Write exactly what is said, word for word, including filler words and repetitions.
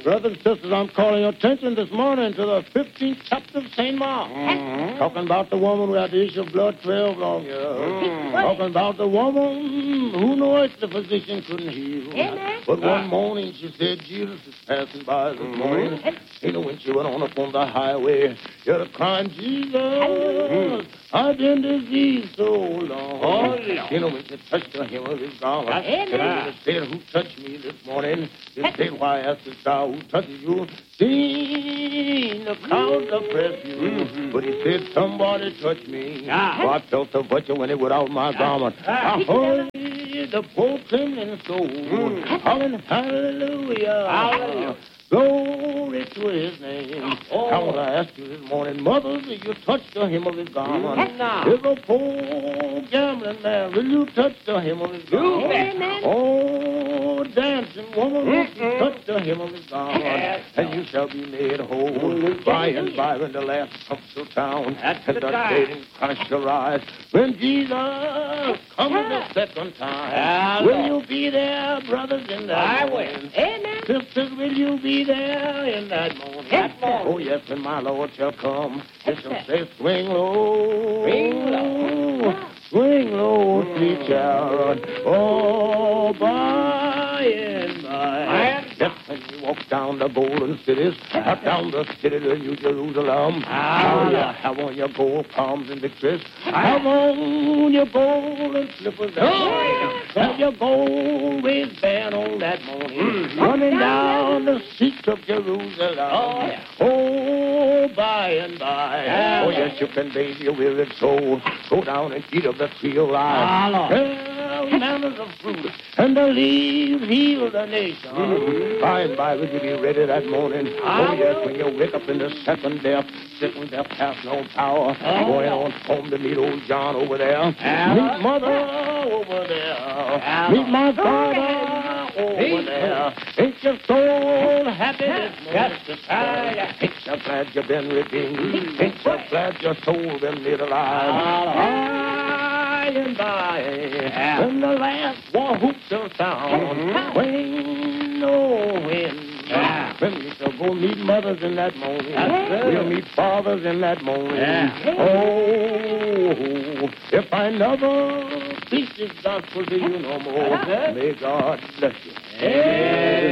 Brothers and sisters, I'm calling your attention this morning to the fifteenth chapter of Saint Mark. Mm-hmm. Talking about the woman who had the issue of blood twelve long years. Mm-hmm. Talking about the woman who knows the physician couldn't heal. Amen. But one morning she said, Jesus is passing by this mm-hmm. morning. You know, when she went on up on the highway, she had a crying, Jesus, mm-hmm. I've been diseased so long. Oh, you know, when she touched the hem of his garment. Amen. She said, who touched me this morning? She said, why asked the thou who touches you? Seen the crowd oppress you. Mm-hmm. But he said, somebody touched me. Ah. So I felt the virtue when it went out my garment. Ah. I heard the proclaiming soul. Mm. Hallelujah. Hallelujah. Glory to his name. Oh. I want to ask you this morning, mothers, will you touch the hem of his garment? Mm-hmm. There's a poor gambling man. Will you touch the hem of his garment? Amen. Oh, dancing woman, will mm-hmm. you touch the hem of his garment? Yes. And you shall be made whole. Mm-hmm. By and by, when the last comes to town, That's and the Satan crush your eyes. When Jesus comes the second time, will you be there, brothers, in that I will. Amen. Sisters, will you be there in that morning? That morning. Oh, yes, when my Lord shall come, he shall say, swing low. Swing low. Swing low, sweet chariot. Oh, by and by. Yes, when you walk down the golden cities, up down the city to New Jerusalem. Ah, you have on your gold palms and victories. Have on your golden slippers. Oh, have your gold waistband on that morning. Mm-hmm. Running down the streets of Jerusalem. Oh, yeah. Oh, by and by. Yeah. Oh, yes, you can bathe your wearied soul. Go down and eat of the tree of life. Ah, well, manners of fruit, and the leaves heal the nation. Mm-hmm. By and by, will you be ready that morning? Ah, oh, yes, when you wake up in the second death, second death has no power. Ah, going on home to meet old John over there. Ah, meet Mother over there. Ah, meet my father over there. Ain't your soul happy this morning? Ain't you glad you've been redeemed? Ain't you glad your soul been made alive? By and by, when the last war whoop shall sound, when no wind. Yeah. When we shall go meet mothers in that morning. We'll meet fathers in that morning. Yeah. Oh, if I never preach this gospel to you no more, may God bless you. Amen.